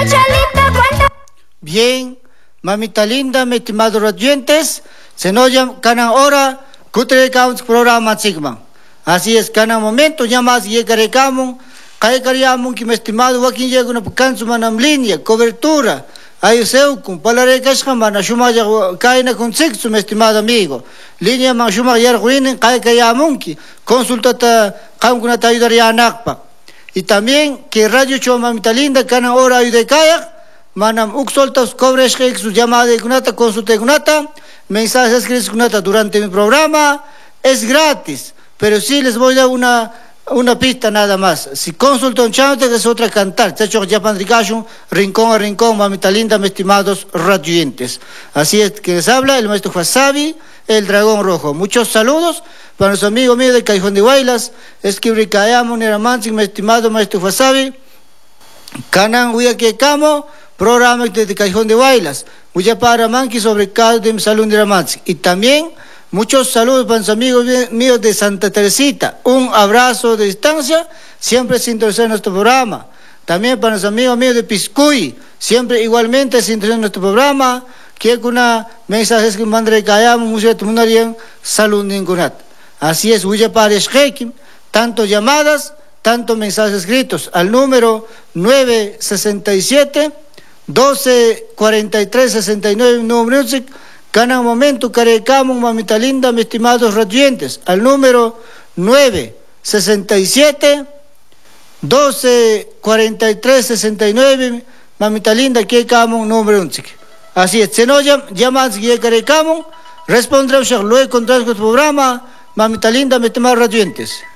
Bien, mamita linda, mis estimados oyentes, se nos llama canan hora, cutre programa Sigma. Así es, canan momento, ya más llegarecamos, caecaríamos que mi estimado Joaquín llega una canción manam línea, cobertura, ahí se con palarecas jamana, shumaya caena con sexo, mi estimado amigo. Línea man shumaya ruinen, caecaríamos que consulta con ta ayudaría a Nakpa. Y también que Radio Choma mamita linda, canan hora ayude kayak. Manam uxoltas cobres que su llamada de Gunata, consulta de Gunata, mensajes escritos Gunata durante mi programa, es gratis, pero sí les voy a dar una pista nada más. Si consultan chante que es otra cantar, chacho ya pandricashun, rincón a rincón, mamita linda, mis estimados radioyentes. Así es que les habla el maestro Wasabi, el dragón rojo. Muchos saludos para nuestro amigo mío de Cajón de Guaylas, es que bricayamos Neramansi, mi estimado maestro Wasabi, Canan Huyaquecamo, programa de Cajón de Guaylas, mucha para Manqui sobre caso de salud de Ramansi. Y también muchos saludos para los amigos míos de Santa Teresita. Un abrazo de distancia, siempre sintonizando nuestro programa. También para los amigos míos de Piscuy, siempre igualmente sintonizando nuestro programa. Que una mensajes que mandre callamos, mucho de mundo bien, salud ningunat. Así es, mucha para Shekim, tanto llamadas, tanto mensajes escritos al número 967 124369 número music, cada momento carecamos mamita linda, mis estimados radioyentes, al número 967 124369 mamita linda que camo número music. Así es, se nos llama que carecamos, respondremos luego contra el programa mamita linda, mis estimados radioyentes.